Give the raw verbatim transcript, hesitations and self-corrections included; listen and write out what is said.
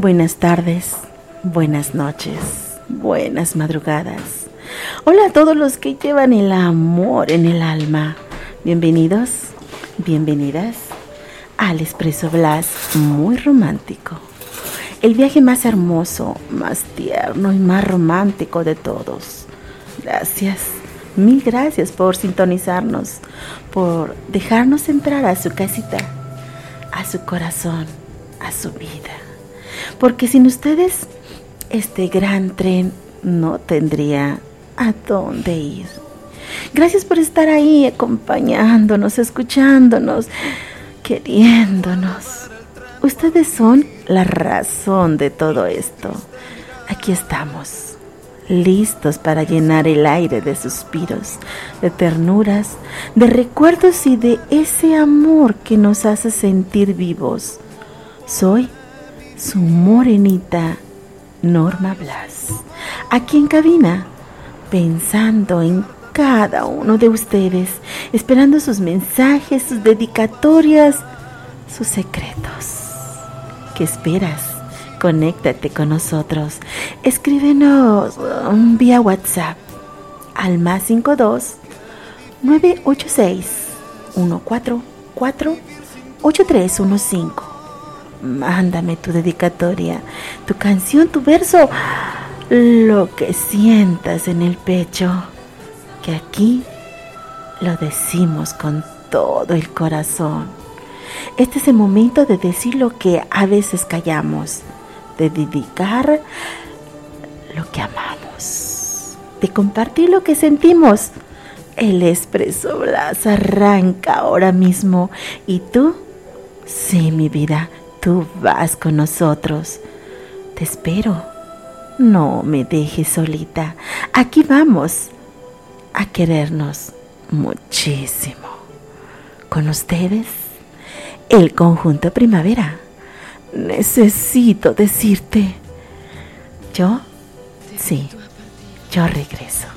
Buenas tardes, buenas noches, buenas madrugadas. Hola a todos los que llevan el amor en el alma. Bienvenidos, bienvenidas al Expreso Blas muy romántico. El viaje más hermoso, más tierno y más romántico de todos. Gracias, mil gracias por sintonizarnos, por dejarnos entrar a su casita, a su corazón, a su vida. Porque sin ustedes, este gran tren no tendría a dónde ir. Gracias por estar ahí acompañándonos, escuchándonos, queriéndonos. Ustedes son la razón de todo esto. Aquí estamos, listos para llenar el aire de suspiros, de ternuras, de recuerdos y de ese amor que nos hace sentir vivos. Soy su morenita Norma Blas, aquí en cabina, pensando en cada uno de ustedes, esperando sus mensajes, sus dedicatorias, sus secretos. ¿Qué esperas? Conéctate con nosotros. Escríbenos um, vía WhatsApp al más cinco dos nueve ocho seis uno cuatro cuatro ocho tres uno cinco. Mándame tu dedicatoria, tu canción, tu verso, lo que sientas en el pecho, que aquí lo decimos con todo el corazón. Este es el momento de decir lo que a veces callamos, de dedicar lo que amamos, de compartir lo que sentimos. El Expreso Blas arranca ahora mismo y tú, sí, mi vida, tú vas con nosotros. Te espero. No me dejes solita. Aquí vamos a querernos muchísimo. Con ustedes, el conjunto Primavera. Necesito decirte, yo, sí, yo regreso.